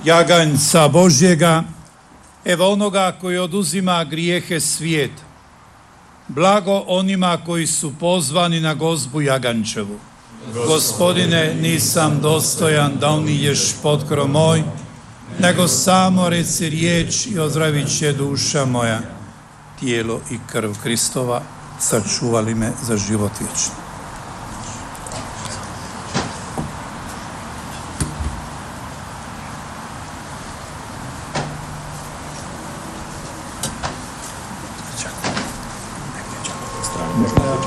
jaganjca Božjega, evo onoga koji oduzima grijehe svijeta. Blago onima koji su pozvani na gozbu jagančevu. Gospodine, nisam dostojan da uniđeš pod krov moj, nego samo reci riječ i ozdravit će duša moja. Tijelo i krv Kristova sačuvali me za život vječni.